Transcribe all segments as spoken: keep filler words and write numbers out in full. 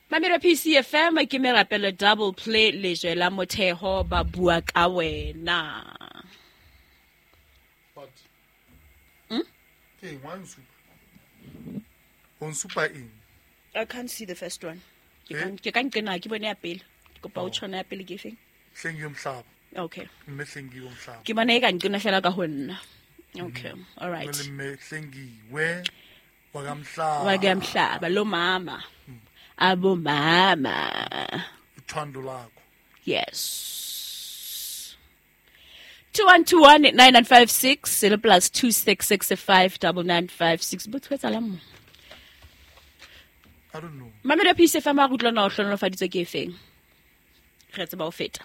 Mamela P C F M ke me rapela double play lejwe la motheho ba bua ka wena. But Hmm? Okay, one super. On super in. I can't see the first one. Ke Eh? kan ke kan kena ke bone ya pele. Ke pa o tshwana ya pele ke feng? Hlengi yomhlaba. Okay. Mme hlengi yomhlaba. Ke bone e kan kena fela ka ho nna. Okay. All right. Wele mme hlengi we wakamhlaba. Wa ke mhlaba lo mama. Abo mama. Uthando lakho. Yes. Two one two one nine nine five six zero plus two six six five double nine five six. But what's alarm? I don't know. Mamela P C F M a go tlona o hlonofaditse ke efeng? Re tseba o feta.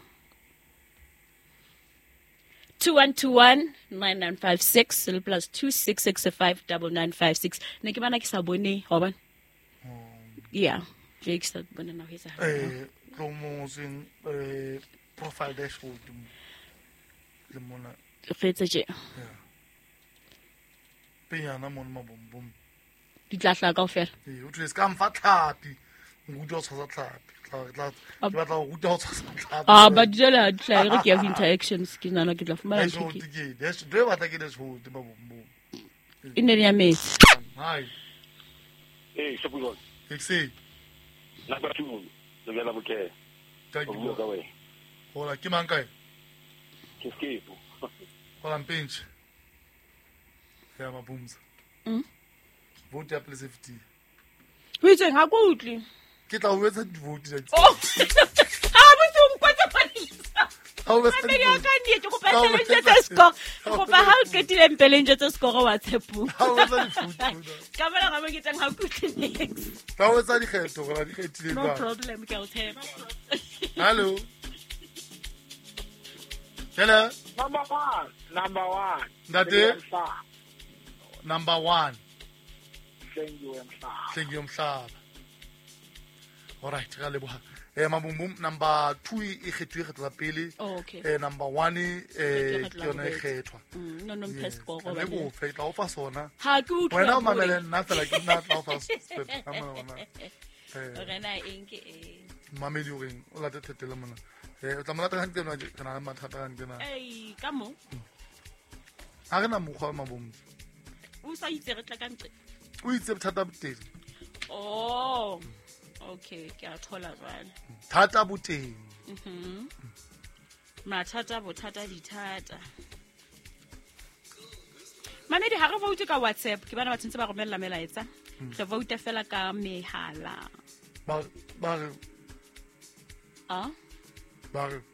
two one two one nine nine five six zero plus two six six five double nine five six. Ne ke bana ke sa bone hoba. Yeah. Jake sa bone na hisa. Eh, promotion eh profile dashboard le mona. Fetsa je. Yeah. Penyana mona mabombom. Di tla hla kaofela. Eh, o tsese ka mfa tlhapi. Ngudu o tshwasa tlhapi. Tla tla ba tla go tla tshwasa tlhapi. Ah, ba dijela tla re ke have interactions ke nana ke tla fumana Eso tiki. tike. Des do ba tla ke des ho te mabombom. Ine ya metsi. Hi. Eh, Shapulon. Exe. Number two, the Vela Bouquet. Thank Of you. Walk Away. Hola, ke mang kae? Escape. Hola mpentshi. Ya mabumza. Mm. Vote ya plus fifty. O itse ha go utli. Ke tla o etsa di vote tsa. Oh. Ah, bo tsong kwatsa panisa. Ha o etsa Mme di ya vote. ka die ke go Ha o patela etsa- tsa score. ha o Go pa ha o ketile mpeleng tsa score wa tshepu. Ha o etsa di vote. Ka bona ga mo ke tsang ha o kutli next. Ha o etsa di kgetho gola di khethile No ba. problem ke o tshepa. Hello. Hello. Number one. Number one. Ndate number one. Thank you, Emsa. Hlengi yomhlaba. Alright, ga leboha. Eh mabumbum number two e kgetwe kgetho la pele. Oh, okay. Eh number one eh Kgetho ke la yona e bobedi. kgethwa. Mm, no no mpe score go Le ba. go fe tla o fa sona. Ha ke utlwa. Wena o mamele nna fela ke nna tla o fa step. Ka mona ona. Eh Re na eng ke eng. mamedi o reng o late thetela mona. Eh o tla mo lata ga ntse nna kana mathata ga ntse na. Ei, ka mo. Ha re na mogwa mabum. O sa itse re tla ka ntle. O itse bothata boteng. Oh. Okay, ke a thola jwale. Thata boteng. Mhm. Mathata bothata dithata. Mamedi ha re vote ka WhatsApp ke bana ba tsentse ba romella melaetsa. Re vote fela ka mehala. Ba ba re Ah? ba re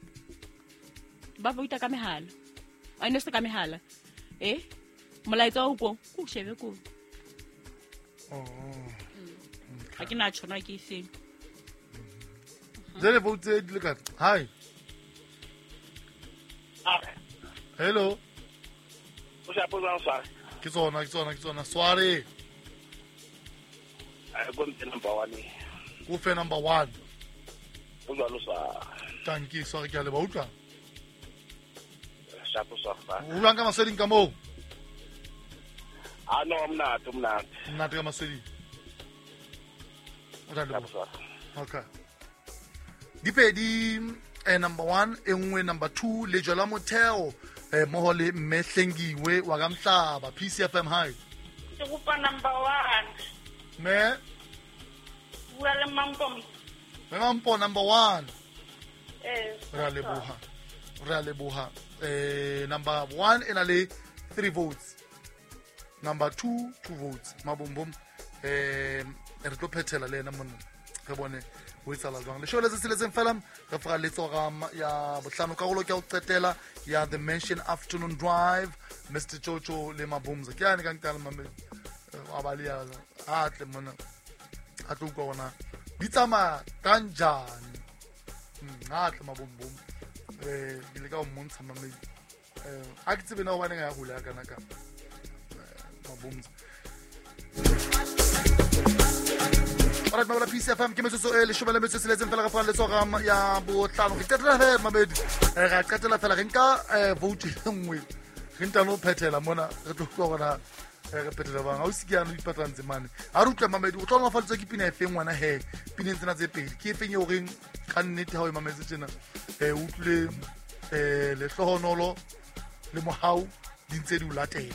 Ba vote ka mehala. A ine se ka mehala. Eh? Molaetsa o go go shebe go. oh. Ha ke na tshona ke ifeng. Jere vote di le ka. Hi. Ah, Hello. o sa posa sa. Ke tsona ke tsona ke tsona sware. I go to number one. Go fe number one. O jwa lo sa. Tanki sware ke a le ba utlwa. Shapo sa fa. O bang ka masweding ka mo. Ah no, mna, mna. Nna ka masweding. O tla le. Shapo sa. Okay. Dipedi eh number one e nngwe number two le jola motheo eh mo le mme hlengiwe wa ka mhlaba P C F M high. Ke kopa number one. Me Bua le Mampomi. me mampo number one. Eh. Re a leboha. Re a leboha. Eh number one ena le three votes. Number two two votes. Mabombom eh re tlo phethela le ena monna. Re bone o etsala jwang. Le shole se se letseng fela re fara letso ga ya bohlano ka golo ke o qetela ya the mention afternoon drive Mister Jojo le Mabumza. Ke ane ka ntala mame. Abali ya a tle mona. A tlo go bona. Bitsama kanjani. Ha tle mabombom. Eh ile ka o montsha mame. Eh a ke tsebe na o bana ga go le kana ka. Mabumza. Alright, Mamela P C F M ke metsotso e leshome le metso e tsheletseng fela ka fara letso ga ya botlhano. Re qetela he mabedi. Eh ra qetela fela re nka eh vote e nngwe. Re ntano phethela mona re tlo go gona re phetela bang ha o sike yana ipatlang tsemane ha re utlwa mamedi o tla ngwa faletswa ke pina e feng ngwana he pina tsena tse pedi ke e feng e o reng ka nnete ha o mametse tsena eh o utlwe eh le hlohonolo le mohau di ntse di o latela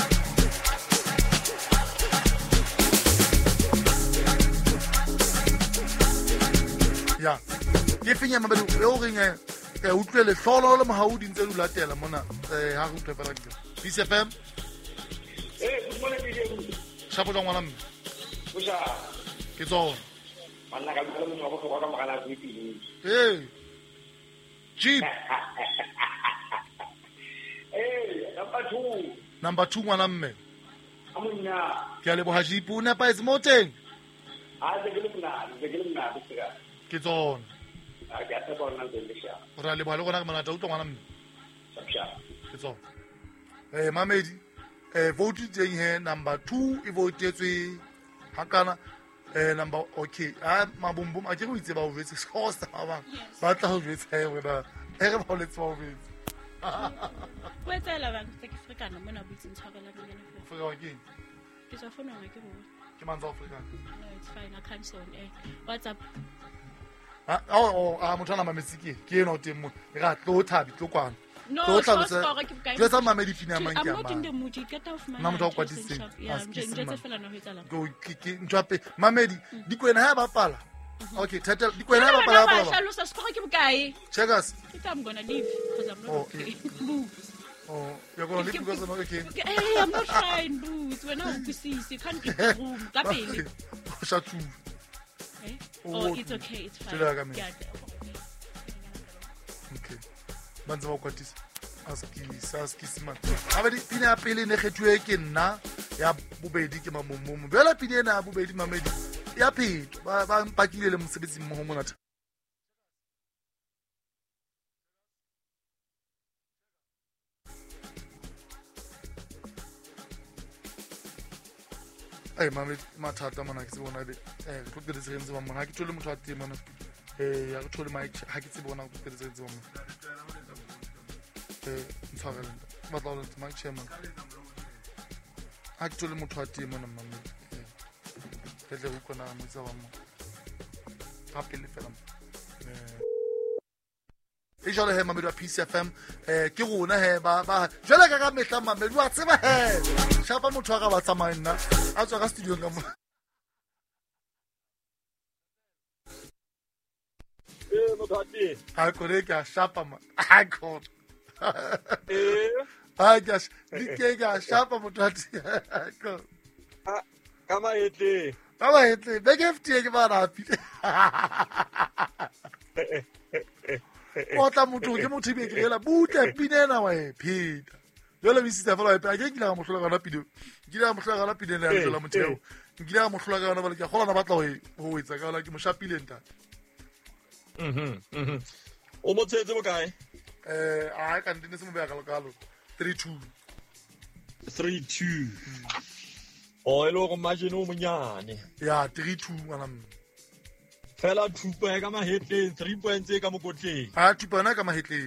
ya ke feng ya mamedi e o reng eh utlwe le hlohonolo le mohau di ntse di o latela mona eh ha re utlwe fela ke Peace F M. Eh, good morning. Shapo jwa ngwana mme. Busha. Ke tsona. Manna ka bula motho go ka magana go ipini. Eh. Jeep. Eh, number two. Number two ngwana mme. Amunya. Ke a leboha Jeep o nepa is mo teng. A ze gele mna, ze gele mna busha. Ke tsona. A ke a tseba bona go lesha. Ra leboha le gona ka manata utlwa ngwana mme. Sapsha. Ke tsona. Eh mamedi eh vote teng he number two e votetswe hakana eh number okay a mabombom a ke go itse ba o vetse skosta ba bang ba tla go vetse he wena e re ba letsa ba o vetse Kwetsela bang tse ke Afrikana mona butse ntshwarela le yena fela. Afrika wa ke Ke tsa fona ga ke bo. ke manza Afrika No, it's fine. I can't say on air. What's up? ah oh a motho na mametsike ke eno teng mo ra tlo thabi tlo kwana No, Tlo so tlhalosa- score ke bokae? tlo tsa mamedi fina mang I'm ke not in the ama mood. You get off my Nna motho wa head, kwatiseng. Jason Sharp. Yeah, Ah, skisi nje man. fela no hetala. go ke ke ntwape mamedi dikwena ha ba pala okay thata dikwena ha ba pala Wena ba ba pala hlalosa score ke bokae? checkers Think I'm gonna leave because I'm not Oh, okay. okay. Boo. oh you're going to leave because I'm not okay Hey, I'm not trying, boots. We're not busy. You can't get the room. Ka pele. Shatu. Okay? Oh, Oh, it's okay. It's fine. Tshela ka me. Yeah. Okay. Banza ba kwatisa. Aski saski sima. Abedi pina ya pele ne kgethuwe ke nna ya bobedi ke mamomo. Bela pina ena ya bobedi mamedi. Ya pheto ba ba mpakile le mosebetsi mmoho mona. Ai mame mathata mona ke se bona be eh go ke diretse ntse ba mona ha ke tole motho a teng mona eh ya go tole mai ha ke tse bona go ke diretse ntse ba mona eh ntshwarela ba tla le mai chairman ha ke tole motho a teng mona mame eh ke tle go kona mo tsa ba mona ha pele fela eh e jalo he mamedu a Peace F M eh ke rona he ba ba jalo ka ka mehla mamedu a tseba he shapa motho a ka ba tsamaya nna a tswa ka studio ka mo Eh, mothati. ha kore ka shapa ma ha ko Eh, ha ka di ke ka shapa motho a ko a- ka maetle. ba ba etle be ke fifty ke ba rapi o tla motho ke motho be ke rela butle pinena wa e pheta jole mi sita fela e ke kila ga mohlola kana pide ke kila ga mohlola kana pide le ya la motheo ke kila ga mohlola kana ba le ke golana batla ho ho etsa ka la ke mo shapile nta Mhm. Mhm. O mo tshetse bokae? eh a ka ndine se mo bea ka lokalo three two three two. O elo go machine o monyane. ya three two ngwana mme Fela thupa ka mahetleng, three points ka mokotleng. a tupana ka mahetleng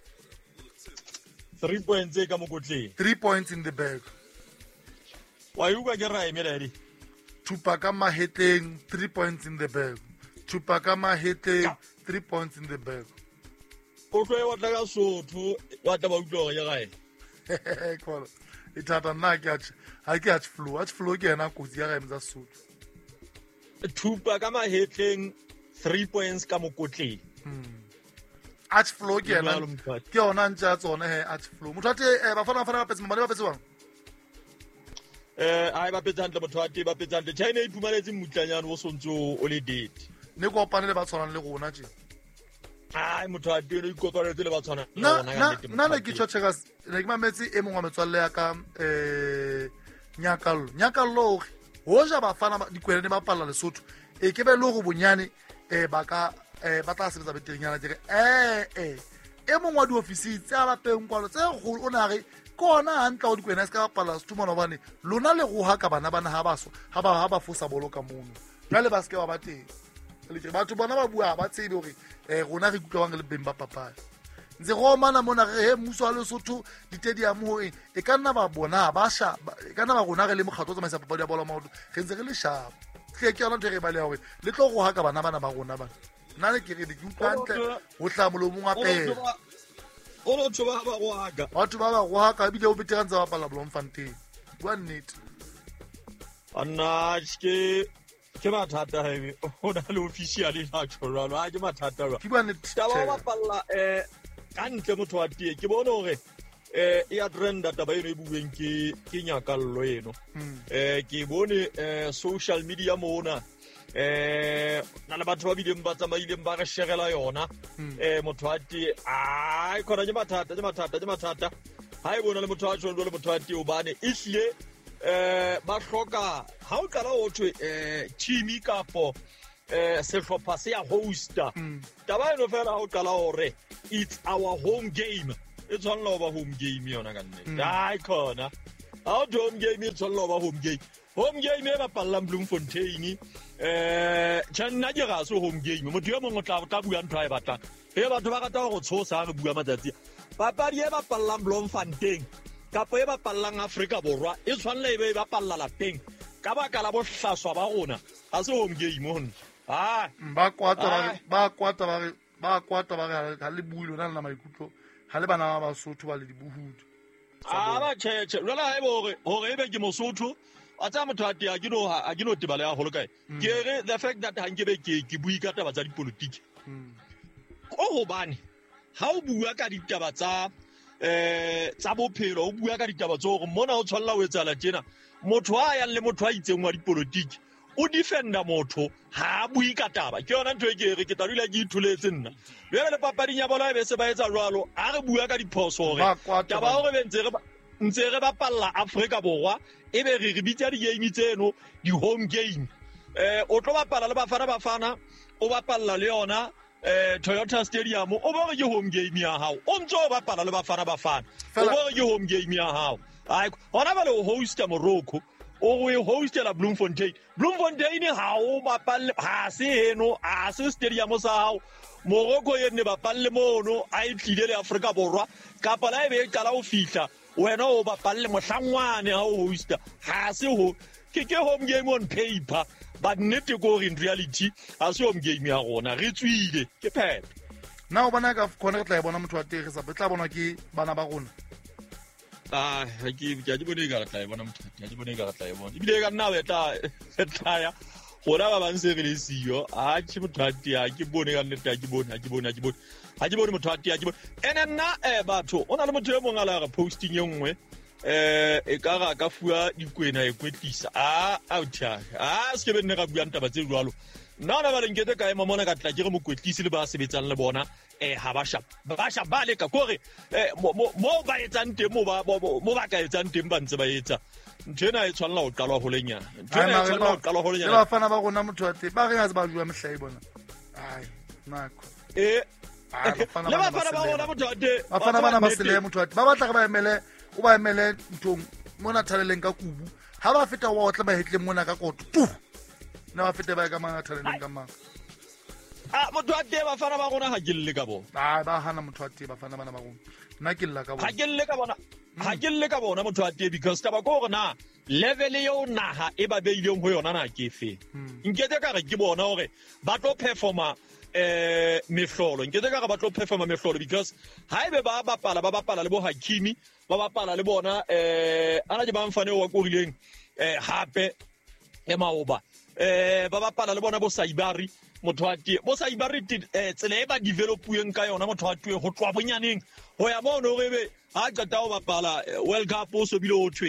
three points ka mokotleng. three points in the bag Wa yuka ke rae meladi. tupa ka mahetleng three points in the bag tupa ka mahetleng three points in the bag O tlo wa tla ka Sotho, wa tla ba utlwa ya gae. kola e thata nna ke a ha ke a flow a flow ke ena kotsi ya ga emtsa Sotho Thupa ka mahetleng, three points ka mokotleng. arch flow ke ena Jwalo Mothati. ke ona ntja tsone he arch flow motho ate ba fana fana ba petse mamane ba petse bang Eh, ai ba petsantle mothati, ba petsantle. China e tumaletse mutlanyana o sontso o le date. ne go opane le ba tshwanang le rona tje Ai mothati o ikopanetse le ba tshwana. na na na ne ke tshwa checkers ne ke mametse e mongwe wa metswalle ya ka eh nyakallo nyakallo ho ja ba fana ba- dikwele ne ba palla Lesotho e ke be le go bonyane eh ba ka eh ba tla sebetsa beterinyana tse eh eh e mongwe wa di office tsa ba peng kwalo tse go o na re kona hantla o dikwena se ka ba palla Lesotho mona bane lona le go ha ka bana bana ha ba so ha ba ha ba fosa bolo ka mono jale ba se ke ba ba teng le ke batho bona ba bua ba tsebe hore eh rona re kutlwang le beng ba papadi ntse go mana mona ge he mmuso wa Lesotho ditedium ho e e ka nna ba bona ba sha e ka nna ba gona ge le mokgatlo o tsamaisa papadi ya bola maoto ge ntse ge le sharp ke ke yona ntho e re ba le gore le tlo go haka bana bana ba gona ba nna le ke re di utlwantle go tla molomong a pela o lo tsoba ba go haka batho ba ba go haka bile o betegantsha ba pala Bloemfontein bua nnete anna ke ke mathata he o na le official la tshoralo a ke mathata ba ke bua nnete taba ba palla eh ka ntle motho wa tie ke bona hore eh e a trenda taba eno e bueng ke ke nyakallo eno eh ke bone eh social media mona eh na le batho ba bileng ba tsamaileng ba re shegela yona eh motho wa tie ai khona ke mathata ke mathata ke mathata ha e bona le motho wa tsholo le motho wa tie o bane ihle eh ba hloka ha o qala o thwe eh team kapo eh sehlopha se ya hosta taba eno fela ha o qala hore it's our home game it's all over home game yona ka nne dai khona ha o home game it's all over home game home game e ba palla Bloemfontein eh tshana ke ga so home game motho yo mongwe tla ka bua ntwa e batlang e batho ba rata go tshosa re bua matsatsi papadi e ba palla Bloemfontein kapo e ba pallang Afrika Borwa e tshwanela e be ba palla lapeng ka baka la bohlaswa ba rona a se home game hon ah ba kwata ba ba kwata ba ba kwata ba ga le builo na le maikutlo ha le bana ba Basotho ba le dibuhudu ah ba cheche rela e bore hore e be ke Mosotho a tsa motho a tia ke no a ke no tebale ya holo kae ke re the fact that ha nke be ke ke bui ka taba tsa dipolitiki o ho bane ha o bua ka ditaba tsa eh tsa bophelo o bua ka ditaba tso gore mona o tshwalla o etsala tjena motho a ya le motho a itseng wa dipolitiki o defenda motho ha bui ka taba ke yona ntho e ke re ke tarila ke ithuletse nna le le papading ya bola e be se ba etsa jwalo a re bua ka diphoso re taba hore be ntse re ntse re ba palla Afrika Borwa e be re re bitsa di game tseno di home game eh o tlo ba palla le bafana bafana o ba palla le yona eh Toyota Stadium o ba re ke home game ya hao o ntse o ba palla le bafana bafana o ba re ke home game ya hao ai hona ba le o hosta Morocco o we hostela Bloemfontein Bloemfontein ha o ba palle ha se eno a se stadium sa hao Morocco ye ne ba palle mono a itlile le Afrika Borwa ka pala e be qala o fihla wena o ba palle mohlangwane ha o hosta ha se ho ke ke home game on paper but nete go in reality a se home game ya rona re tswile ke phephe na o bona ka khona re tla bona motho wa tege sa betla bona ke bana ba rona ah ke ke di bone ka tla bona motho ke di bone ka tla bona ibile ka nna betla tla ya gona ba bang se re le siyo a ke motho a tia ke bone ka nnete a ke bone a ke bone a ke bone a ke bone motho a tia ke bone ene nna e batho ona le motho e mong a la ga posting e nngwe eh e ka ga ka fua dikwena e kwetlisa a out ya a se ke be nne ga bua ntaba tse jwalo nna na ba le nkete ka ema mona ka tla ke re mokwetlisi le ba sebetsang le bona eh ha ba sha ba sha ba le ka kore eh mo ba etsang teng mo ba mo ba ka etsang teng ba ntse ba etsa ntena e tshwanela go qalwa go lenyana ntena e tshwanela go qalwa go lenyana le ba fana ba gona motho wa te ba re ga se ba jua mehlai bona ai nako eh le ba fana ba gona motho wa te ba fana bana ba sele motho wa te ba batla ba emele o ba emele ntong mona thaleleng ka kubu ha ba feta wa otla ba hetle mona ka koto tu na ba fete ba ka manga thaleleng ka manga ah motho wa te ba fana ba gona ha gille ka bo ba ba hana motho wa te ba fana bana ba gona nna ke lla ka bona ha gille ka bona ha gille ka bona motho wa te because taba go gona level yo naha e ba beileng ho yona na ke fe nkete ka re ke bona hore ba tlo performa eh mehlolo nkete ka re ba tlo performa mehlolo because ha ebe ba bapala ba bapala le bo Hakimi ba bapala le bona eh ana ke ba mfane wa korileng eh hape e maoba eh ba bapala le bona bo Saibari motho wa tie bo Saibari tsele e ba developueng ka yona motho wa twe go twa bonyaneng ho ya mono re be ha qeta o bapala World Cup o so bile o thwe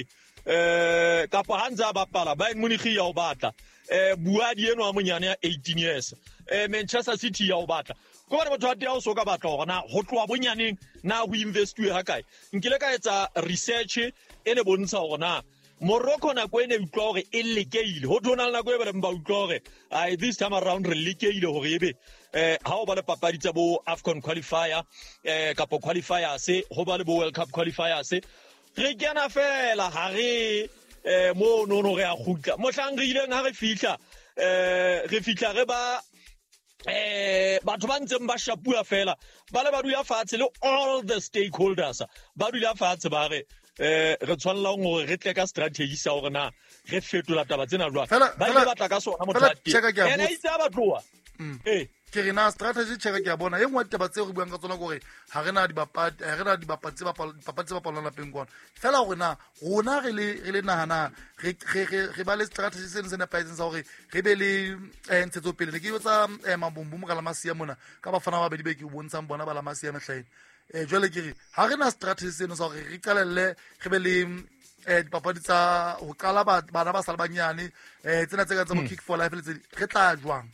eh kapa hanza bapala Bayern Munich ya o batla eh buadi eno a monyane ya eighteen years eh Manchester City ya o batla go bona motho wa tie o so ka batla gona go twa bonyaneng na go investwe ha kae nkile ka etsa research ene bontsha gona Morocco na go ene utlwa gore e lekeile ho tona na go e ba mba utlwa gore ai this time around re lekeile gore ebe eh ha o ba le papadi tsa bo AFCON qualifier eh kapo qualifier se ho ba le bo World Cup qualifier se re kena fela ha re eh mo no no re a khutla mo tlang re ileng ha re fihla eh re fihla re ba eh batho ba ntseng ba shapua fela ba le ba dula fatshe le all the stakeholders ba dula fatshe ba re eh re tshwanela gore re tle ka strategy sa gore na re fetola taba tsena jwa ba ile batla ka sona motho a teng ene itse ba tloa eh ke rena strategy check ke a bona e ngwe taba tse go buang ka tsona gore ha rena dibapadi ha rena dibapadi ba papatse ba palana peng gona fela gore na rona re le re le nahana re re re ba le strategy se ntsena paitseng sa gore re be le ntsetso pele ne ke yotsa mabombo mo ka la masia mona ka ba fana ba be di be ke bontshang bona ba la masia mehlaene eh jwale ke re ha rena strategy se no sa gore re qalelle re be le eh dipapadi tsa ho qala bana ba sala banyane eh tsena tse ka tsa mo kick for life le tse re tla jwang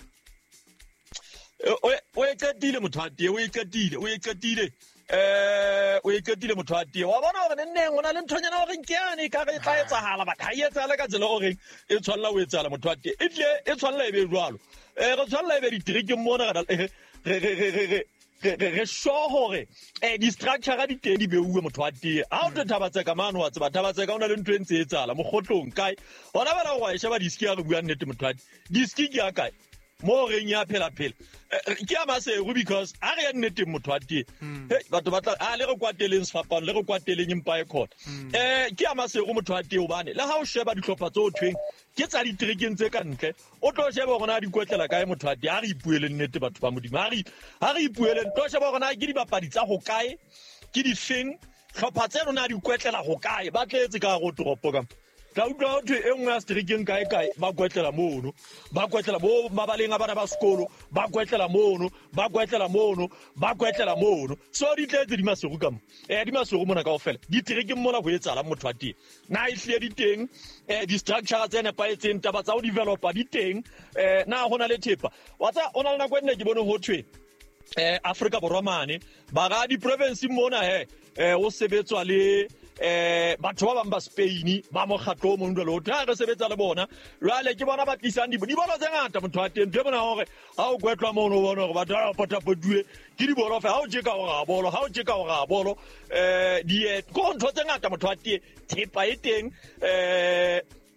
o e qetile motho a tie o e qetile o e qetile eh o e qetile motho a tie wa bona gore nne ngona le nthonyana gore nkeane ka re tla etsahala ba ha etsala ka tsela gore e tshwanela o etsala motho a tie e tle e tshwanela e be jwalo eh re tshwanela e be ditriki mona ga re re re re re sho gore eh di structure ga di teng di beuwe motho a tie ha o tlo thabatsa ka mano wa tseba thabatsa ka ona le ntwe ntse etsala mo gotlong kae bona bana go a sheba di ski ga go bua nnete motho a tie di ski ke a kae mo reng ya phela phela ke a masego because a re ya nnete motho a tie hey batho batla a le re kwateleng sefapano le re kwateleng empa e khona eh ke a masego motho a tie o bane le ha o sheba ditlhopha tso thweng ke tsa ditrikeng tse ka ntle o tlo sheba gona di kwetlela kae motho a tie a re ipuele nnete batho ba modimo a re ha re ipuele tlo sheba gona ke di bapadi tsa go kae ke di feng tlhopha tse rona di kwetlela go kae ba tletse ka go toropo ka tla utlwa go e nngwe ya strikeng kae kae ba kwetlela mono ba kwetlela bo mabaleng a bana ba sekolo ba kwetlela mono ba kwetlela mono ba kwetlela mono so di tletse di masego ka mo eh di masego mona kaofela di trikeng mona go etsala motho a tie na e hle di teng eh di structure tse ne pa etseng taba tsa go developer di teng eh na gona le thepa wa tsa ona le na kwenne ke bone ho thwe eh Africa boromane ba ga di province mona he eh o sebetswa le eh batho ba bang ba Spain ba mo kgatlo mo ndo lo tla re sebetsa le bona jwale ke bona ba tlisang di di bona tse ngata motho a teng ke bona hore ha o kwetla mo no bona gore batho ba pota podue ke di bona fa ha o je ka ga bolo ha o je ka ga bolo eh di go ntho tse ngata motho a tie thepa e teng eh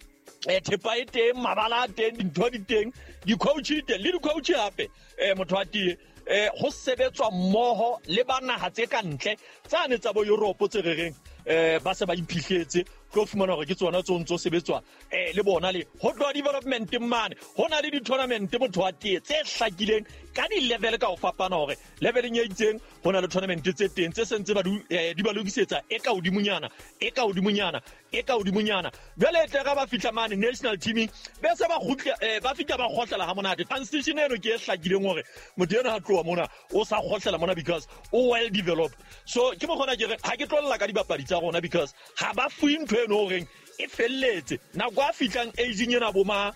eh thepa e teng mabala a teng dintho di teng di coach teng le di coach hape eh motho a tie eh go sebetswa mmoho le bana ha tse ka ntle tsane tsa bo Europe tse re reng eh ba se ba iphihletse tlo fumana gore ke tsona tsontso sebetswa eh le bona le ho tlo development mane hona le di tournament motho a tie tse hlakileng ka di level ka o fapana gore leveleng e itseng hona le tournament tse teng tse sentse ba di ba lokisetsa e ka odimunyana e ka odimunyana e ka odimunyana bele tle ga ba fitla mane national teaming be se ba khutla ba fitla ba khotlela ha monate transition eno ke e hlakileng gore motho ena ha tloa mona o sa khotlela mona because o well developed so ke mo gona ke re ha ke tlolla ka dibapadi tsa rona because ha ba fuwe ntho eno reng e felletse na kwa fitlang aging ena bo ma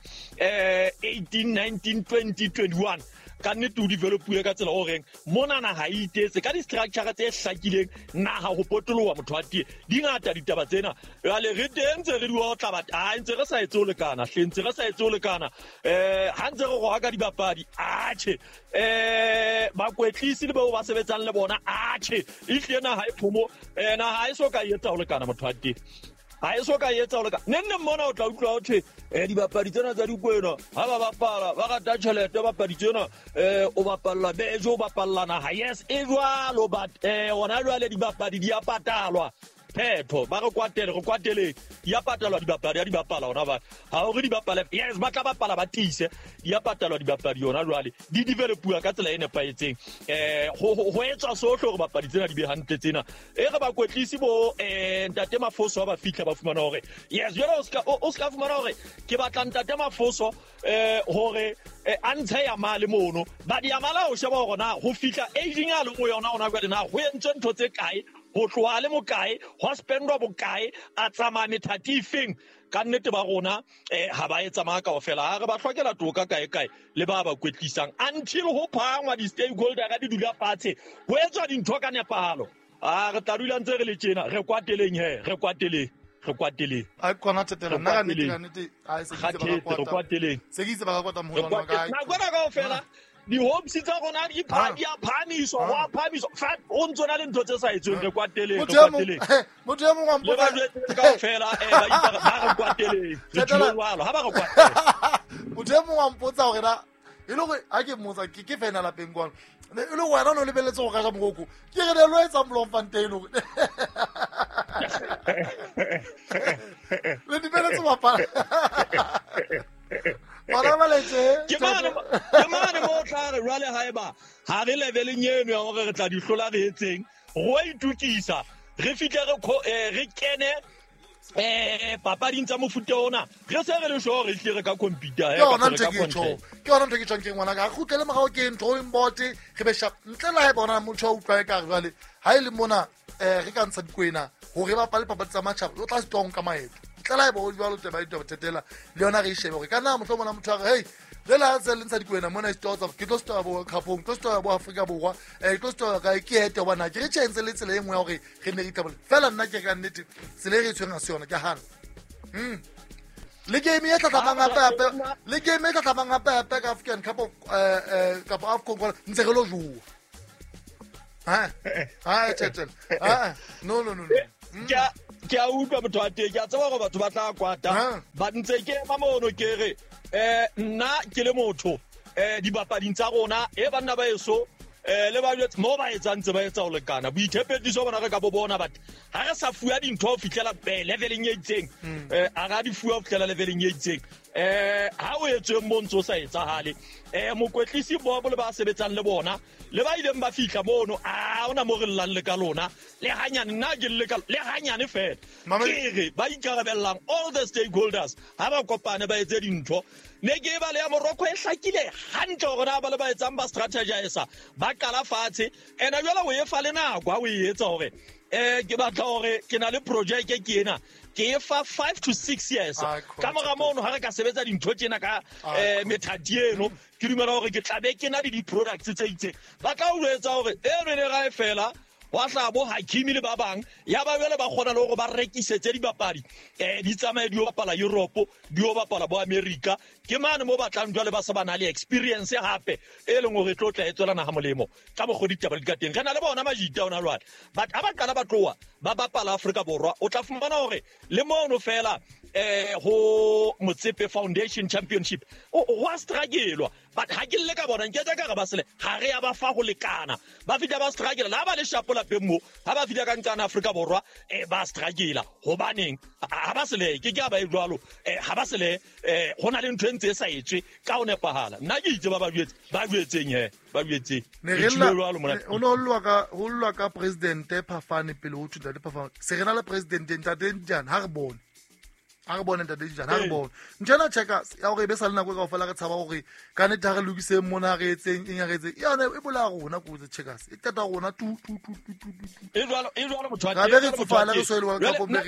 eh eighteen nineteen twenty twenty-one ka nne to develop ya ka tsela o reng mona na ha itetse ka di structure tse hlakileng na ha go potolowa motho a tie di ngata ditaba tsena ya le re tentse re di o tla ba a ntse re sa etse o lekana hlentse re sa etse o lekana eh ha ntse re go ga dibapadi a che eh ba kwetlisi le ba ba sebetsang le bona a che e hlena ha e phomo eh na ha e so ka etsa o lekana motho a tie ha e so ka etsa o lekana nne mona o tla utlwa o the eh dibapadi tsena tsa dikwena ha ba bapala ba ga tachelete bapadi tsena eh o bapalla bejo o bapallana ha yes e jwalo but eh ona jwale dibapadi di a patalwa phetho ba re kwatele go kwatele ya patalwa dibapadi ya di bapala ona ba ha o re di bapala yes ba tla bapala ba tise ya patalwa dibapadi yona jwale di developua ka tsela ene paetseng eh ho ho etsa sohlo go bapadi tsena di be hantle tsena e re ba kwetlisi bo eh ntate mafoso ba fitla ba fumana hore yes jwale o ska o ska fumana hore ke batla ntate mafoso eh hore a ntshe ya male mono ba di amala o sheba gona go fitla aging a le go yona ona kwa dina go entse ntho tse kae go tloa le mokae ho spendwa bokae a tsamane thirty-fing ka nnete ba rona eh ha ba etsa maka ofela ha re ba hlokela toka kae kae le ba ba kwetlisang until ho phangwa di stakeholder ga di dula fatshe ho etswa dintho ka nepahalo a re tla dula ntse re le tjena re kwateleng he re kwateleng re kwateleng a kona tsetela nna ga nnete ga nnete a se ke ba re kwateleng se ke ba kwata mo hona ga na gona ka ofela di hopes tsa gona di phadi ya phamiso wa phamiso fa o ntsona le ntho tse sa etsweng re kwateleng re kwateleng motho ya mongwe le ba jwetse ka ofela eh ba ipara ba re kwateleng re tlo walo ha ba re kwateleng motho ya mongwe a mpotsa gore na e le gore a ke mmotsa ke ke fena lapeng kwana e le wena o ne o lebeletse go ka ja mogoko ke re lo etsa Bloemfontein le dibeletse bapala Bana baletse ke mane ke mane mo tla re jwale haeba ha re leveleng eno ya gore re tla di hlola re etseng go itukisa re fitle re re kene eh papading tsa mofuta ona re se re le sure re tle re ka computer ke ona ntse ke tso ke ona ntse ke tsang ke ngwana ka go tlele magago ke drawing board re be sharp ntle la e bona motho o utlwa ka jwale ha ile mona eh re ka ntsha dikwena gore ba pale papadi tsa matšhaba o tla se tong ka maeto ntle la e bo jwalo te ba ditaba tetela le yona re shebe gore kana motho mona motho a hey le la tse le ntsha dikwena mona stores of ke tlo store bo kapong tlo store bo Africa borwa eh tlo store ka ke hete bona ke re tshentse le tsele engwe ya gore re ne ditable fela nna ke ka nnete tsele re tshwenga se yona ke hana hm le game e tla tla ngapa pe le game e tla tla ngapa pe ka African Cup of eh eh Cup of Congo ntse re lo jua ha ha tsetela ha no no no ke ke a utlwa motho a teng ke a tseba go batho ba tla kwata ba ntse ke ba mono ke re eh nna ke le motho eh dibapading tsa rona e banna ba eso eh le ba jwetse mo ba etsa ntse ba etsa go lekana boithepediso bona re ka bo bona but ha re sa fuwa dintho fitlela leveleng e itseng eh a ga di fuwa fitlela leveleng e itseng eh ha o etse montso sa etsa hale eh mokwetlisi bo bo le ba sebetsang le bona le ba ile ba fihla mono a ona mo re llang le ka lona le hanyane nna ke le ka le hanyane fela ke re ba ikarabellang all the stakeholders ha ba kopane ba etse dintho ne ke ba le ya Morocco e hlakile hantle gona ba le ba etsang ba strategize ba kala fatshe ena jwale o e fa le nako a o e etsa hore eh ke batla hore ke na le project ke ke ena ke e fa five to six years ka mora mono ha re ka sebetsa dintho tsena ka eh methati eno ke dumela hore ke tlabe ke na le di products tse itse ba tla o etsa hore e re ne ga e fela wa tla bo Hakimi le ba bang ya ba bele ba gona le go ba rekisetse di bapadi eh di tsamaye di o bapala Europe di o bapala bo America ke mane mo batlang jwale ba sa bana le experience hape e leng gore tlo tla etsela na ha molemo ka bo godi taba ka teng rena le bona majita ona lwana but aba kana ba tloa ba bapala Africa borwa o tla fumana hore le mono fela eh ho Motsepe Foundation Championship o wa struggle but ha ke le ka bona nke tsa ka ba sele ha re ya ba fa go lekana ba fitla ba struggle la ba le shapola pemmo ha ba fitla ka ntsana Africa borwa e ba struggle go baneng ha ba sele ke ke ba e jwalo eh ha ba sele eh hona le ntwe ntse sa etswe ka o nepahala nna ke itse ba ba jwetse ba jwetseng he ba jwetse ne re la o no lwa ka ho lwa ka president Phafane pele o thuta le Phafane se rena le president ntate Njani ha re bone a re bone ntate Njani ha re bone ntjana checka ya gore be sa lena go ka fela ka tshaba gore ka ne tha re lokise mona re etseng eng re etseng ya ne e bola rona go tse checkers e tata rona tu tu tu tu tu e jwalo e jwalo motho ga be re tsofala re soele wa ka pombe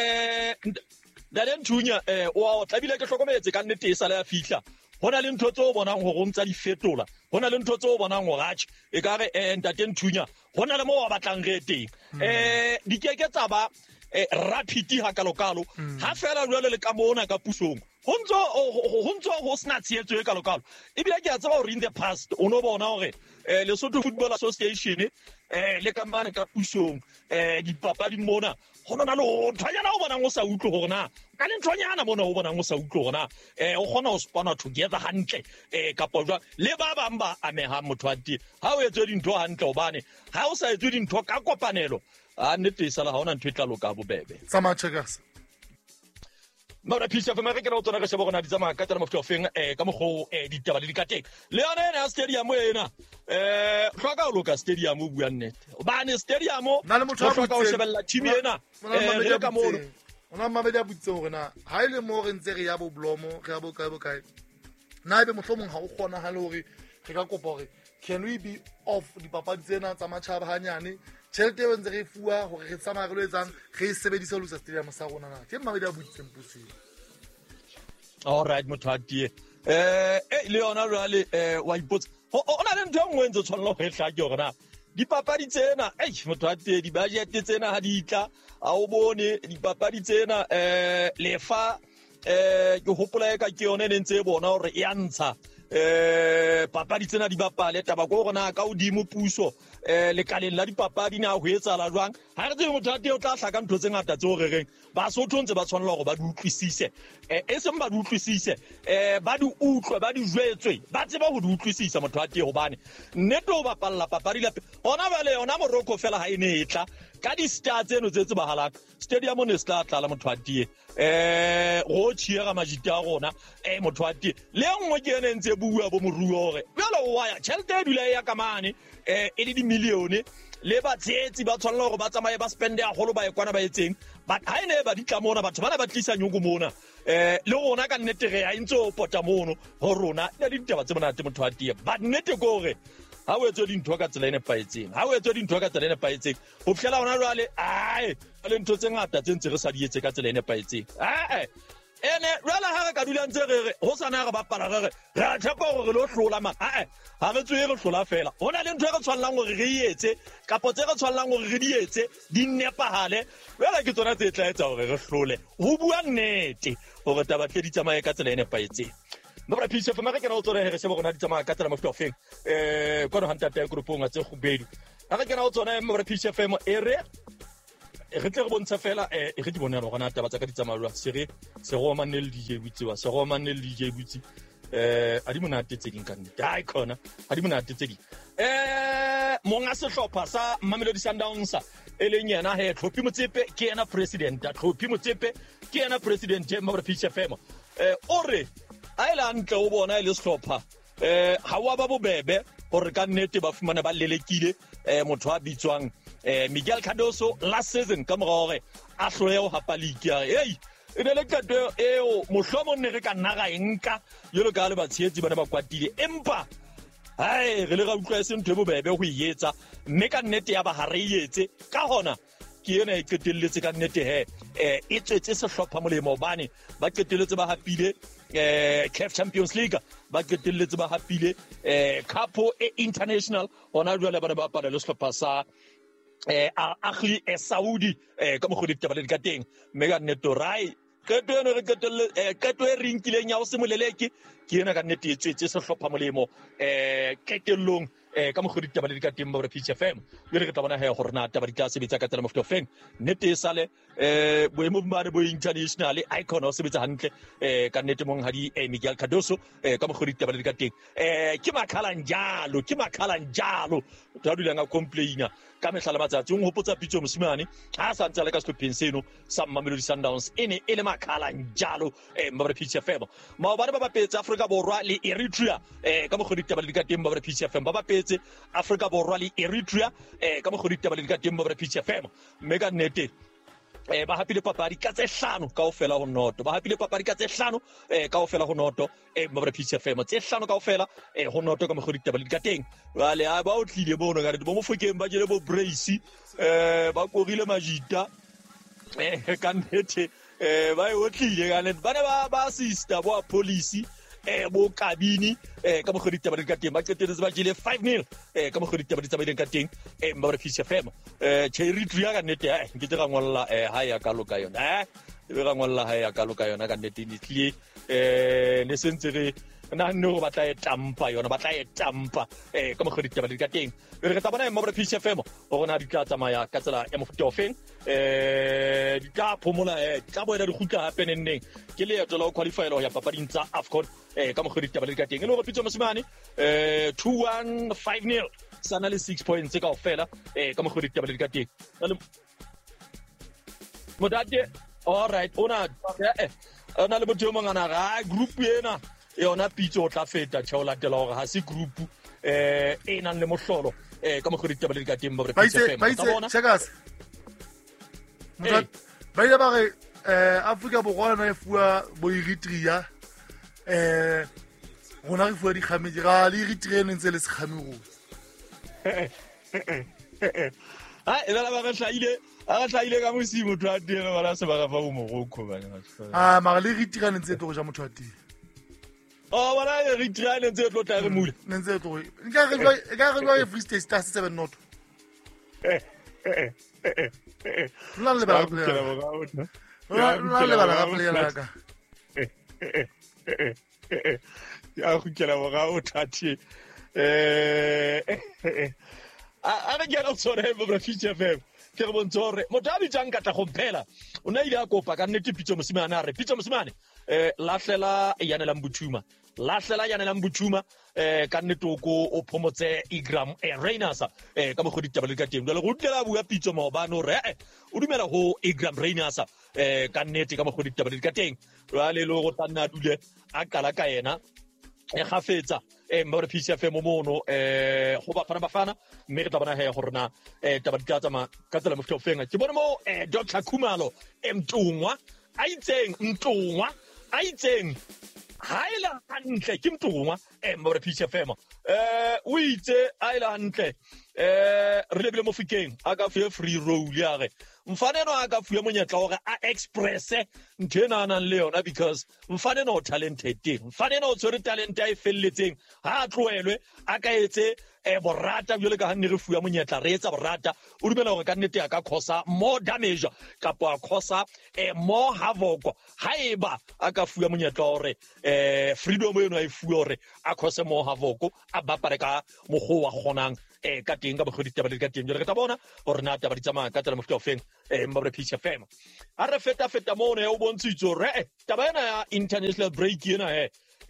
eh dale nthunya eh o tlabile ke hlokometse ka nnete e sala ya fihla hona le ntho tse o bonang go go ntsa di fetola hona le ntho tse o bonang go gatse e ka re eh ntate nthunya hona le mo wa batlang re teng eh dikeke tsa ba eh rapid ha kalokalo ha fela jwale le ka mona ka pusong honzo honzo ho sna tsietso e kalokalo e bile ke a tsaba hore in the past o no bona hore eh Lesotho Football Association eh le ka mane ka pusong eh dipapadi mona go nona le ntwanyana o bona go sa utlwe gore na ka le ntwanyana mona o bona go sa utlwe gore na eh o gona go spana together hantle eh ka potwa le ba bang ba ameha motho a ti ha o etse dintho hantle obane ha o sa etse dintho ka kopanelo a nnete sala ha ona ntwe tla loka bobebe sama checkers Mara pisa fa mara ke ra o tsona ka shebo gona di tsama ka tsana mofuta ofeng eh ka mogo eh ditaba le dikateng le yona ena stadium ena eh hloka o loka stadium o bua nnete ba ne stadium na le motho a hloka o shebella team ena eh le ka mono ona mabedi a butse gore na ha ile mo re ntse re ya bo blomo re ya bo kae bo kae na ibe mohlomong ha o kgona ha le hore re ka kopa hore can we be off dipapadi tsena tsa matjhaba hanyane tšhelete e ntse re fuwa gore re tsamaya re lo etsang re e sebedisa lo sa stadium sa rona na ke mabedi a butse mpuseng all right motho a tie eh e le yona jwale eh wa ipotsa ona le ntho e nngwe ntse tshwanela go e hlaka gore na dipapadi tsena eh motho a tie di budget tsena ha di tla a o bone dipapadi tsena eh le fa eh ke hopola ka ke yone ne ntse bona hore e a ntsha eh papadi tsena di bapale taba go gona ka odimo puso eh lekaleng la dipapadi na ho etsala jwang ha re tsebe motho a teo tla hlaka ntho tse ngata tse o rereng ba sotho ntse ba tshwanela go ba di utlwisise eh e seng ba di utlwisise eh ba di utlwe ba di jwetswe ba tseba go di utlwisisa motho a teo bane nnete o bapalla papadi la ona bale ona Morocco fela ha ene etla ka di stars tseno tse tse bahalang stadium ne se tla tla motho a tee eh go tshiega majita a gona eh motho a tee le nngwe ke ene ntse bua bo moruo gore bjalo wa ya tšhelete e dula ya kamane eh e le di milione le ba tsetsi ba tshwanela gore ba tsamaye ba spende a golo ba ekwana ba etseng but ha ene ba ditla mona batho bana ba tlisa nyoko mona eh le gona ka nnete ge a intse o pota mono go rona le ditaba tse monate motho a tee but nnete gore ha o etso dintho ka tsela ene paetseng ha o etso dintho ka tsela ene paetseng go fihlela ona jwale ai le ntho tse ngata tse ntse re sa di etse ka tsela ene paetseng ai ene rala ha re ka dula ntse re go sana re bapala re re a tshepa gore lo hlola ma ai ha re tswe re hlola fela hona le ntho e re tshwanlang gore re etse kapo tse re tshwanlang gore re di etse di nepahale rala ke tsona tse tla etsa gore re hlole ho bua nnete gore taba tle di tsamaye ka tsela ene paetseng Mabra P C F mara ke na o tsone re se bo gona di tsamaya ka tsela mo fetofeng eh go no hanta ta grupong a tse go bedu a ke na o tsone Mabra P C F mo ere re tle go bontsha fela eh re di bonela gona taba tsa ka di tsamaywa se re se go manel D J Butsi se go manel D J Butsi eh a di monate tse ding ka nne dai khona a di monate tse ding eh monga sehlopha sa Mamelodi Sundowns e leng yena he Tlhophi Motsepe ke yena president Tlhophi Motsepe ke yena president ya Mabra P C F mo eh ore a ile antle o bona ile sehlopha eh ha wa ba bobebe gore ka nnete ba fumana ba lelekile eh motho a bitswang eh Miguel Cardoso last season ka mogore a hloye o hapa league ya hey ene le kato eo mohlomo ne re ka nna ga enka yo le ka le ba tshetsi bana ba kwatile empa hai re le ga utlwa se ntwe bobebe go ietsa mme ka nnete ya ba ha re ietse ka hona ke ena e qetelletse ka nnete he eh e tswetse sehlopha molemo bane ba qetelletse ba hapile eh C A F Champions League ba qetelletse ba hapile eh Cup e international ona jwale bana ba para le sehlopha sa eh Ahli e Saudi eh ka mo go ditaba le ka teng mme ka nnete rai ke tone re qetelle eh ka twe rinkileng ya o se moleleke ke ena ka nnete e tswetse sehlopha molemo eh qetellong eh ka mo go ditaba le ka teng Mabra P C F M le re tla bona he gore na taba di tla sebetsa ka tsela mo fetofeng nnete sale eh boemo ba bo international icon o sebetsa hantle eh ka nnete mong hadi eh Miguel Cardoso eh ka mo go ditaba le ka teng eh ke makhalanjalo ke makhalanjalo tla dula nga complainer ka mehlala matsatsi o hopotsa pitso mosimane ha sa ntse le ka stopeng seno sa Mamelodi Sundowns ene ele makhalanjalo eh Mabra P C F M ma ba ba ba petsa Africa borwa le Eritrea eh ka mo go ditaba le ka teng Mabra P C F M ba ba petsa Africa borwa le Eritrea eh ka mo go ditaba le ka teng Mabra P C F M mme ka nnete eh ba hapile papadi ka tse hlano kaofela go noto ba hapile papadi ka tse hlano eh kaofela go noto eh Mabra P C F M tse hlano kaofela eh go noto ka mo go ditaba le ka teng wale a ba o tlile bona ka re bo mo fokeng ba jele bo brace eh ba korile majita eh ka nnete eh ba o tlile ka nnete ba ne ba ba sister bo police eh bo kabini eh ka mo go ditaba le ka teng ba qetetse ba jele five nil eh ka mo go ditaba le tsamayeng ka teng eh Mabra P C F M eh Cherry ya ka nnete eh ke tega ngolla eh ha ya ka loka yona eh e ga ngolla ha ya ka loka yona ka nnete ni tlie eh ne sentse re na no ba tla e tampa yona ba tla e tampa eh ka mo go ditaba le ka teng re ka bona Mabra P C F M go rona di tla tsamaya ka tsela ya mofuta ofeng eh di tla phomola eh tla boela di gutla hape nenneng ke le etlo la qualify lo ya papading tsa AFCON eh ka mo go ditaba le ka teng e le go pitso mosimane eh two one five nil sana le six points ka ofela eh ka mo go ditaba le ka teng modade all right ona eh ona le botho mongana ga group ena yona pitso o tla feta tšhaola tela gore ha se group eh e nang le mohlolo eh ka mo go ditaba le ka teng Mabra P C F M ka bona checkers ba ile ba re eh Afrika borwa na e fua bo Eritrea eh rona re fua di khamedi ga le Eritrea ntse le se khamego ha e la ba ga hlaile a ga hlaile ka mosimo motho a teng ba se ba ga fa mo Morocco ba ah ma le Eritrea ntse to go ja motho a teng oh wala e Eritrea ntse tlo tla re mule ntse to nka re ga re re Free State Stars seven not eh eh eh eh la le ba la le ba la ga plela ka ya go kela morao thathi eh a re ke go tsore mo Future F M ke re bontsore motho a bitsang ka tla go mphela o na ile a kopa ka nnete Pitso Mosimane a re Pitso Mosimane eh lahlela yana la Mbuthuma lahlela yana la Mbuthuma eh ka nnete o ko o phomotse Igram eh Reiners eh ka mo go ditabele ka teng le go tlela bua Pitso Maobane re eh o dumela ho Igram Reiners eh ka nnete ka mo go ditabele ka teng wa le lo go tana dule a kala ka yena e gafetsa e mo re P C F M mono eh go bafana bafana mme re tla bona he gorena eh taba di tsama ka tsela mo fenga ke bona mo eh Doctor Khumalo Mtungwa a itseng Mtungwa a itseng haila hantle ke Mtungwa e mo re P C F M eh o itse a ila hantle eh re lebile mo fikeng a ka fie free roll ya ge mfaneno a ka fuya monyetla gore a express nthena nang le yona because mfaneno o talented teng mfaneno o tsore talent ya e felletseng ha a tloelwe a ka etse e borata bjole ka hanne re fuya monyetla re etsa borata o dumela gore ka nnete ya ka khosa more damage kapo a khosa e more havoc haeba a ka fuya monyetla gore eh freedom eno e fuya gore a khose more havoc a bapare ka mogo wa gonang eh ka teng ka bogodi tabale ka teng re ka bona gore na taba di tsamaya ka tsela mofuta ofeng eh mba re P C F M a re feta feta mo ne o bontshitso re taba ena ya international break ena he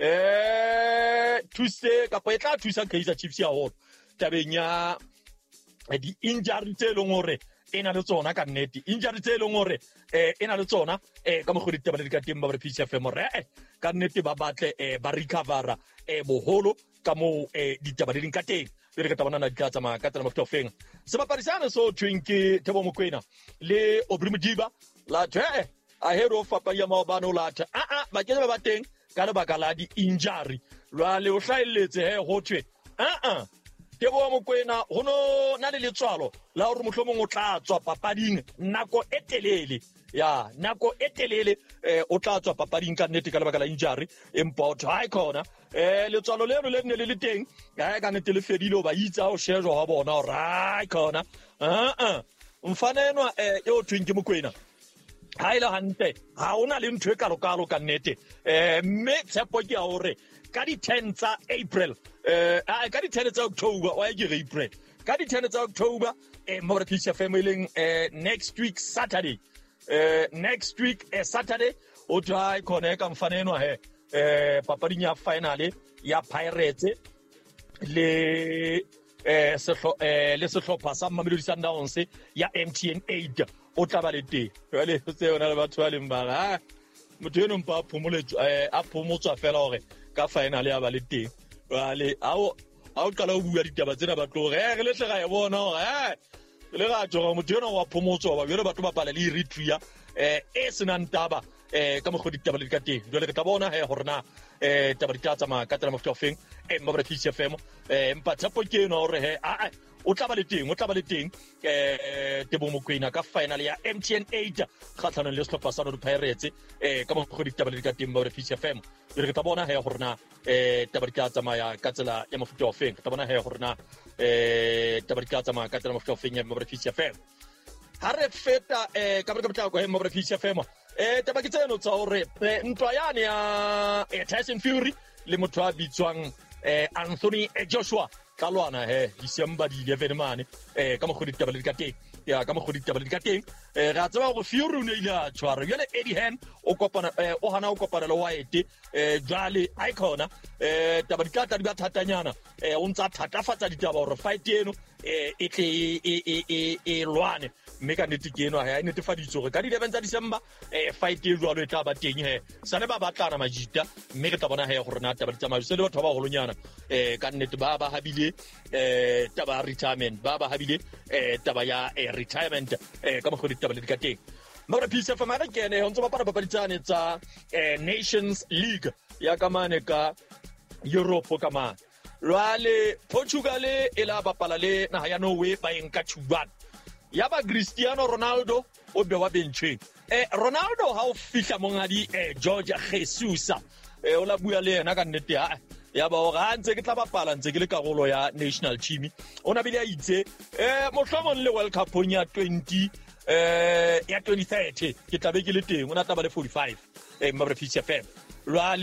eh Tuesday ka pa etla thusa Kaizer Chiefs ya ho tabeng ya di injury tse leng hore ena le tsona ka nnete injury tse leng hore eh ena le tsona eh ka mogodi tabale ka teng mba re P C F M re ka nnete ba batle eh ba recover eh boholo ka mo eh ditaba di ka teng re ka tabana na di tsamaya ka tsela mofuta ofeng se ba parisana so twinki Thabo Mokoena le Aubrey Modiba la the a hero fa pa ya Maobane la the a a ba ke ba ba teng ka le baka la di injury lwa le o hlailetse he ho thwe a a Thabo Mokoena hono na le letswalo la hore mohlomong o tla tswa papading nako e telele ya nako e telele eh o tla tswa papading ka nnete ka le baka la injury empa o try khona eh letswalo leno le ne le le teng ga ka nnete le fedile ba itsa o shejo ha bona right khona a a mfaneno eh yo twinki Mokoena ha ile hante ha ona le ntwe ka lokalo ka nnete eh me tshepo ke a hore ka di ten tsa April eh ka di ten tsa October wa ke April ka di ten tsa October eh mo re P C F M leng eh next week Saturday eh next week eh Saturday o try connect mfaneno he eh papading ya finale ya Pirates le eh sehlo eh le sehlopha sa Mamelodi Sundowns ya M T N eight o tla ba le teng jale se ona le batho ba le mbaga motho eno mpa phomoletswa eh a phomotswa fela hore ka finale ya ba le teng jale a o a o qala o bua ditaba tsena ba tlo re re le hle ga e bona hore eh le ga tsoga motho eno wa phomotswa ba bjele batho ba pala le Eritrea eh e senang taba eh ka mogodi taba le ka teng jale re tla bona he hore na eh taba di tla tsamaya ka tsela mofuta ofeng e mma P C F M eh mpa tshepo ke eno hore he a o tla ba le teng o tla ba le teng eh Thabo Mokoena ka final ya M T N eight kgatlhanong le sehlopha sa Orlando Pirates eh ka mogodi taba le ka teng mma P C F M re tla bona he hore na eh taba di tla tsamaya ka tsela ya mofuta ofeng tla bona he hore na eh taba di tla tsamaya ka tsela mofuta ofeng ya mma P C F M ha re feta eh ka re ka botla go he mma P C F M eh taba ke tseno tsa hore ntwa yane ya Tyson Fury le motho a bitswang eh Anthony Joshua ka lwana he December di eleven mane eh ka mogodi taba le ka teng ya ka mogodi taba le ka teng eh ra tsaba go Fury o ne ile tshwara yele Eddie Hearn o kopana eh o hana o kopana le White eh jale icona eh taba di ka tla di ba thatanyana eh o ntsa thatafatsa ditaba hore fight eno eh e tle e e e lwane mme ka nnete ke eno ha e netefaditse gore ka di eleven tsa December eh fight e jwalo e tla ba teng he sa ne ba batlana majita mme re tla bona he gore na taba di tsamaya se le batho ba golonyana eh ka nnete ba ba habile eh taba retirement ba ba habile eh taba ya retirement eh ka mogodi taba le ka teng mara P C F M re kene ho ntse ba para bapaditsane tsa eh Nations League ya ka mane ka Europe ka mane lwale Portugal e la bapala le naha ya Norway ba enka two one ya ba Cristiano Ronaldo o be wa bencheng eh Ronaldo ha o fihla mongadi eh George Jesus eh o la bua le yena ka nnete ha ya ba o ga ntse ke tla bapala ntse ke le karolo ya national team ona bile a itse eh mohlomong le World Cup ya twenty eh ya twenty thirty ke tla be ke le teng ona taba le forty-five eh mabra P C F M lwale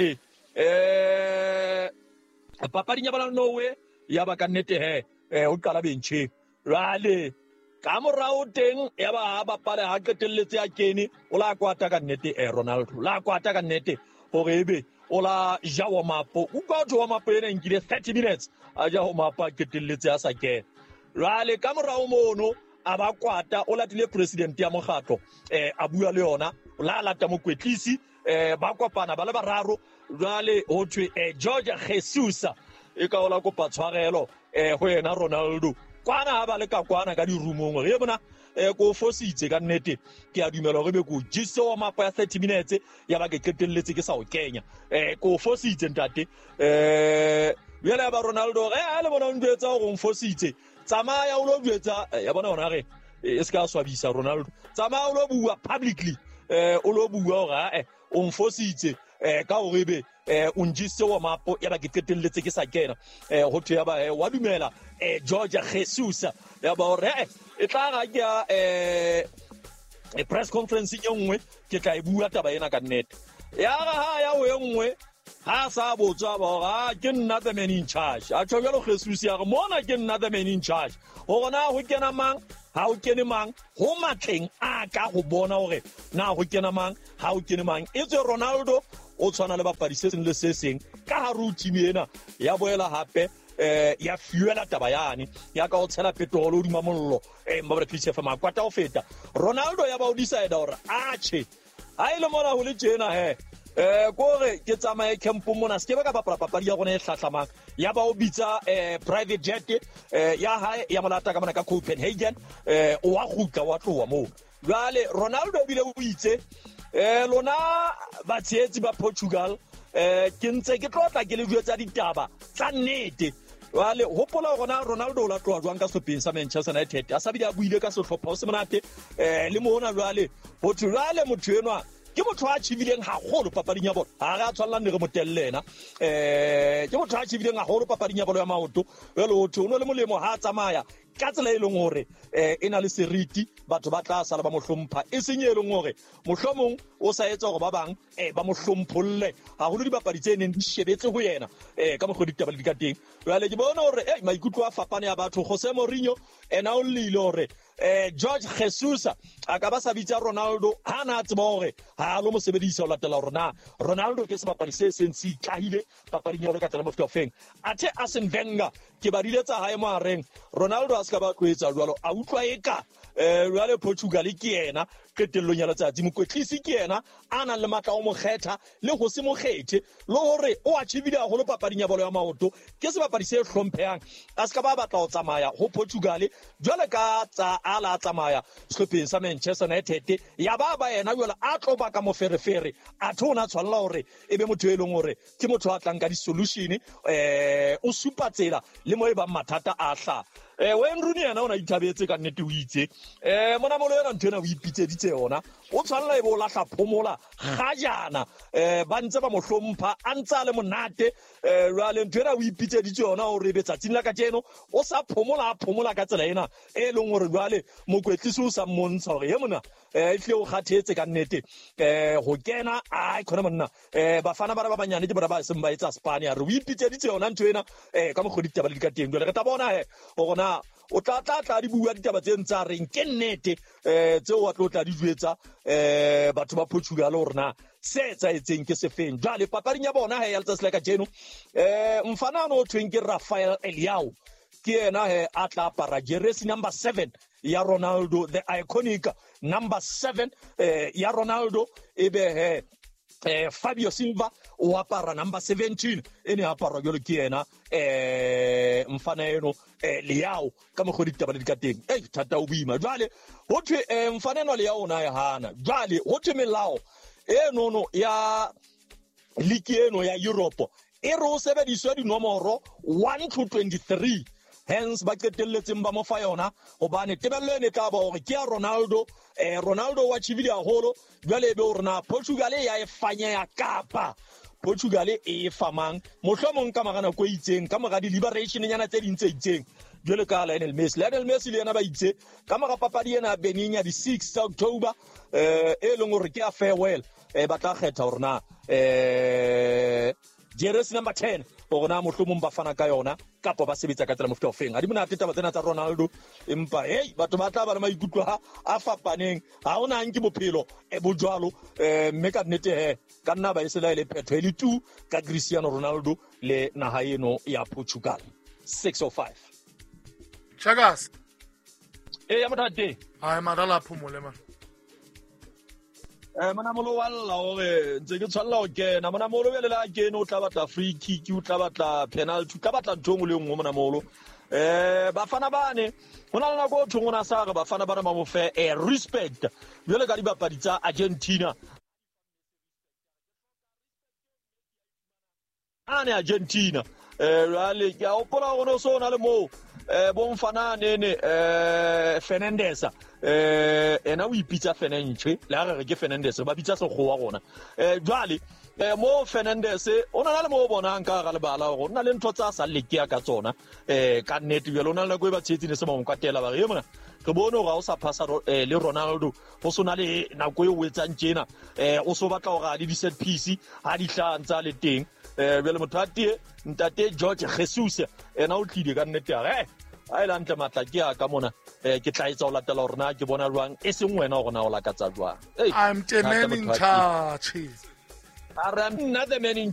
eh papading ya bana Norway ya ba ka nnete he eh o qala bentšhe rale ka morao teng ya ba ba pale ha qetelletse ya kene o la kwata ka nnete eh Ronaldo la kwata ka nnete hore ebe o la ja wa mapo o ka tho wa mapo ena nkile thirty minutes a ja ho mapa qetelletse ya sa kene rale ka morao mono a ba kwata o latile president ya mogatlo eh a bua le yona la lata mokwetlisi eh ba kopana ba le bararo jwale ho thwe eh George Jesus e ka ola kopa tshwarelo eh ho yena Ronaldo kwana ha ba le ka kwana ka di rumong re bona eh ko fositse ka nnete ke a dumela re be ko jiso wa mapa ya thirty minutes ya ba ke qetelletse ke sa o kenya eh ko fositse ntate eh yela ba Ronaldo ge a le bona o ndetsa go mfositse tsamaya o lo bjetsa ya bona ona re e ska swabisa Ronaldo tsamaya o lo bua publicly eh o lo bua ga eh o mfositse eh ka o rebe eh o njise wa mapo ya ba ke qetelletse ke sa kena eh ho thwe ya ba wa dumela eh George Jesus ya ba re e tla ga ke eh e press conference e nngwe ke tla e bua taba ena ka nnete ya ga ha ya o engwe ha sa botswa ba ga ke nna the man in charge a tshogelo Jesus ya go mona ke nna the man in charge ho gona ho kena mang ha o kene mang ho matleng a ka go bona hore na go kena mang ha o kene mang e tse Ronaldo o tshwana le bapadi se seng le se seng ka ha ru team ena ya boela hape eh ya fuela taba yani ya ka o tshela petrol o dima mollo eh mabra P C F ma kwata o feta Ronaldo ya ba o decide hore a che a ile mona ho le tjena he eh gore ke tsamaye campo mona se ke ba ka bapala papadi ya gone e hlahlamang ya ba o bitsa eh private jet eh ya ha ya molata ka mona ka Copenhagen eh o wa gutla wa tlowa mo jale Ronaldo bile o itse eh lona ba tshetsi ba Portugal eh ke ntse ke tlotla ke le jwetsa ditaba tsa nnete wale hopola gona Ronaldo la tloa jwang ka sopeng sa Manchester United a sa bile a buile ka sehlopha se monate eh le mona jwale ho tshwale motho enwa ke motho a chivileng ha golo papading ya bona ha ga tshwalla ne re motellena eh ke motho a chivileng ha golo papading ya bona ya maoto le o tho no le molemo ha tsamaya ka tsela e leng hore eh ena le seriti batho ba tla sala ba mohlompha e senyeleng hore mohlomong o sa etsa gore ba bang eh ba mohlompholle ha holo di bapadi tsene di shebetse ho yena eh ka mogodi taba le di ka teng jwale ke bona hore eh maikutlo a fapane ya batho Jose Mourinho ena o lile hore eh George Jesus a ka ba sa bitsa Ronaldo ha na tseba hore ha lo mo sebedisa o latela rona Ronaldo ke sebapadi se sentsi kahile papading ya ka tsela mo feng athe Arsene Wenger ke ba diletsa hae mo areng Ronaldo a ska ba tloetsa jwalo a utlwa eka eh jwale Portugal ke yena qetellong ya letsatsi mokwetlisi ke yena ana le matla o mo kgetha le go se mo kgethe le hore o achievile a go lo papading ya bolo ya maoto ke sebapadi se hlomphehang a ska ba batla o tsamaya ho Portugal jwale ka tsa ala tsamaya sehlopeng sa Manchester United ya ba ba yena jwale a tlo ba ka moferefere a thona tshwalla hore ebe motho e leng hore ke motho a tlang ka di solution eh o supatsela le mo e ba mathata a hla eh Wayne Rooney yena ona ithabetse ka nnete o itse eh mona molo yena ntwena o ipitseditse yona o tshwalla e bo la hla phomola ga jana eh ba ntse ba mohlompha a ntsa le monate eh rale ntwena o ipitseditse yona o re betsa tsinla ka tseno o sa phomola a phomola ka tsela ena e leng hore jwale mokwetlisi o sa mmontsha hore ye mona eh tle o kgathetse ka nnete eh ho kena a khona monna eh bafana ba ba banyane ke ba ba se mba etsa Spania re o ipitseditse yona ntwena eh ka mogodi taba le ka teng jwale re ta bona he o gona o tla tla tla di bua ditaba tse ntsa reng ke nnete eh tse o tla tla di jwetsa eh batho ba Portugal rona se tsa etseng ke sefeng jwale papading ya bona he ya letsatsi la ka jeno eh mfanano o tweng ke Rafael Eliao ke yena he a tla apara jersey number seven ya Ronaldo the iconic number seven eh ya Ronaldo ebe he eh Fabio Silva o apara number seventeen ene apara jolo ke yena eh mfana eno eh Leao ka mogodi taba le di ka teng eh thata o buima jwale ho thwe eh mfana eno Leao na ya hana jwale ho thwe melao e no no ya league eno ya Europe e re o sebediswa di nomoro one to twenty-three hence ba qetelletseng ba mo fa yona hobane tebello ene ka ba hore ke ya Ronaldo eh Ronaldo wa chivile a holo jwale be hore na Portugal ya e fanya ya kapa Portugal e famang mohlomong ka magana ko itseng ka maga di liberation nyana tse dintse itseng jwale ka Lionel Messi Lionel Messi le yena ba itse ka maga papadi ena Benin ya di sixth October eh e leng hore ke a farewell eh ba tla kgetha hore na eh jersey number ten o gona mohlomong ba fana ka yona kapo ba sebetsa ka tsela mofuta ofeng ga di monate taba tsena tsa Ronaldo empa hey batho ba tla ba le maikutlo ha a fapaneng ha ona nke bophelo e bojwalo eh mme ka nnete he ka nna ba isela ile phetho ele two ka Cristiano Ronaldo le naha eno ya Portugal six oh five Chagas eh ya motate ai madala phumole man eh mana molo walla ore ntse ke tshwalla o kena mana molo bele la kena o tla batla free kick o tla batla penalty ka batla ntong le ngwe mana molo eh bafana bane hona le go thongona sa ga bafana bana ba mo fe eh respect bele ka di bapadi tsa Argentina ane Argentina eh rale ke a opola go no sona le mo eh bonfana nene eh Fernandes eh ena o ipitsa Fernandes la re ke Fernandes ba bitsa se go wa gona eh jwale eh mo Fernandes ona le mo bona nka ga le bala go nna le ntho tsa sa lekia ka tsona eh ka nnete bjalo ona le go ba tshetse ne se mo nkatela ba re mona ke bone go ga o sa phasa le Ronaldo go sona le nako e o etsang tjena eh o so batla go ga di set piece ha di hlantsa le teng eh bjale mothati ntate George Jesus ena o tlile ka nnete ga a ile ntle matla ke a ka mona eh ke tla itsa o latela hore na ke bona jwang e seng wena go na o la ka tsa jwang I'm temeni touch are not the man in